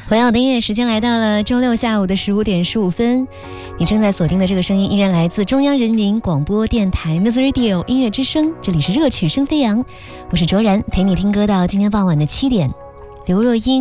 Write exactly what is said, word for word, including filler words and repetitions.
同样的音乐时间来到了周六下午的十五点十五分，你正在锁定的这个声音依然来自中央人民广播电台 Music Radio 音乐之声，这里是热曲声飞扬，我是卓然，陪你听歌到今天傍晚的七点。刘若英